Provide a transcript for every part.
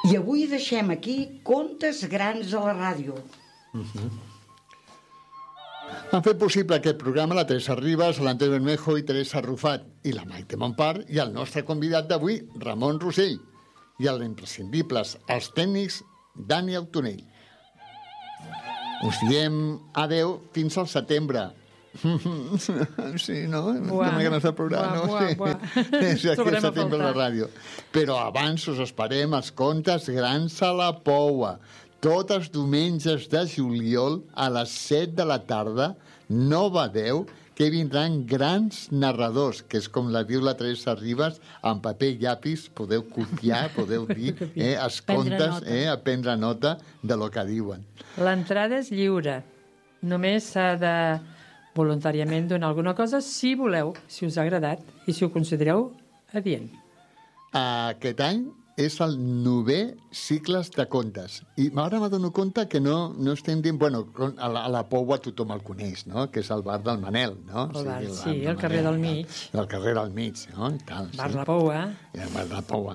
I avui deixem aquí contes grans a la ràdio. Han fet possible aquest programa la Teresa Ribas, l'Andreu Bermejo i Teresa Rufat, i la Maite Montpar, i el nostre convidat d'avui, Ramon Rossell, i els imprescindibles, els tècnics, Dani Autonell. Us diem adeu fins al setembre. Sí, no? Estem ganes de plorar, no? Sí, aquí al setembre a la ràdio. Però abans us esperem els contes grans a la Poua. Tots els diumenges de juliol a les 7 de la tarda, Nova 10, que vindran grans narradors, que és com la diu la Teresa Ribas, amb paper i llapis podeu copiar, podeu dir els contes, a prendre nota de lo que diuen. L'entrada és lliure. Només s'ha de voluntàriament donar alguna cosa si voleu, si us ha agradat i si ho considereu adient. Aquest any és el 9è cicles de contes. I ara m'adono compte que no estem dient... Bueno, a la Poua tothom el coneix, no? Que és el bar del Manel, no? El carrer del mig. El carrer del mig, no? Bar La Poua. El bar La Poua.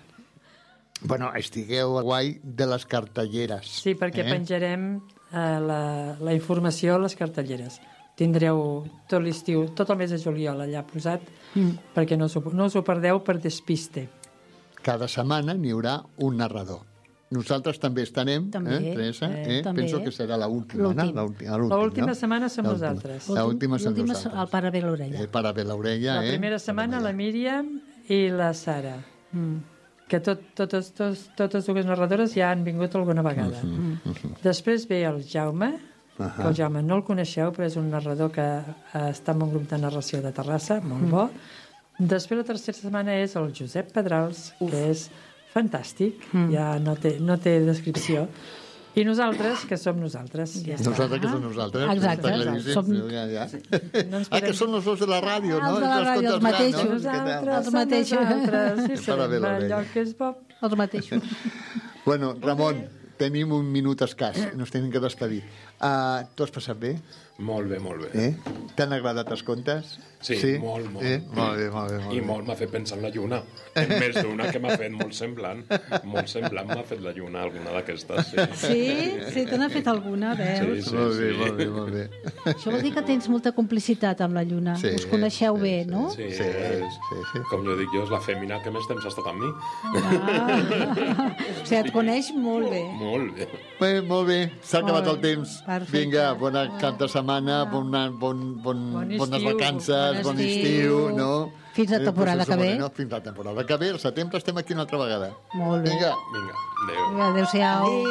Bueno, estigueu guai de les cartelleres. Sí, perquè penjarem la informació a les cartelleres. Tindreu tot l'estiu, tot el mes de juliol allà posat, perquè no us ho perdeu per despiste. Cada setmana n'hi haurà un narrador. Nosaltres també estarem, Teresa? Penso que serà l'última. L'última setmana som nosaltres. L'última som nosaltres. El Pare ve l'orella. El Pare ve l'orella. La primera setmana la Míriam i la Sara. Que totes dues narradores ja han vingut alguna vegada. Després ve el Jaume, que el Jaume no el coneixeu, però és un narrador que està en un grup de narració de Terrassa, molt bo. Després la tercera setmana és el Josep Pedrals, que és fantàstic, ja no té descripció. I nosaltres, que som nosaltres. Nosaltres, que som nosaltres. Exacte. Que són els dos de la ràdio, no? Els de la ràdio, els mateixos. Els mateixos. Sí, sempre allò que és bo. Els mateixos. Bueno, Ramon, tenim un minut escàs, ens tenim que despedir. Tu has passat bé? Molt bé, molt bé. T'han agradat els contes? Sí, molt. Molt bé. I molt m'ha fet pensar en la lluna. En més d'una que m'ha fet molt semblant. Molt semblant m'ha fet la lluna, alguna d'aquestes. Sí, te n'ha fet alguna, veus? Sí. Molt bé. Això vol dir que tens molta complicitat amb la lluna. Us coneixeu bé, no? Sí. Com jo dic jo, és la fèmina que més temps ha estat amb mi. O sigui, et coneix molt bé. Molt bé. Molt bé, s'ha acabat el temps. Perfecte. Vinga, bona cap de setmana, bones vacances, bon estiu, no? Fins la temporada que ve. Fins la temporada que ve, al setembre estem aquí una altra vegada. Molt bé. Vinga. Adéu. Adéu-siau.